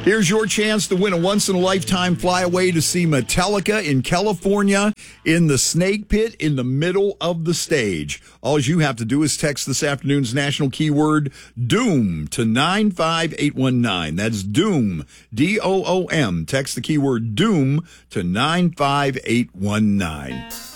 Here's your chance to win a once-in-a-lifetime flyaway to see Metallica in California in the Snake Pit in the middle of the stage. All you have to do is text this afternoon's national keyword DOOM to 95819. That's DOOM, D-O-O-M. Text the keyword DOOM to 95819.